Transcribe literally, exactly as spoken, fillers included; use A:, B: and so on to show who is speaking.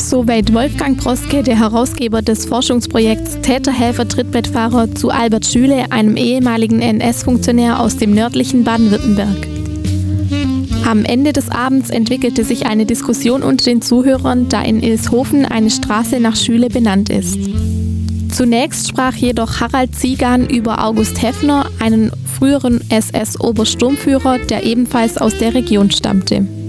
A: Soweit Wolfgang Broske, der Herausgeber des Forschungsprojekts Täter-Helfer-Trittbrettfahrer zu Albert Schüle, einem ehemaligen N S-Funktionär aus dem nördlichen Baden-Württemberg. Am Ende des Abends entwickelte sich eine Diskussion unter den Zuhörern, da in Ilshofen eine Straße nach Schüle benannt ist. Zunächst sprach jedoch Harald Ziegan über August Heffner, einen früheren S S-Obersturmführer, der ebenfalls aus der Region stammte.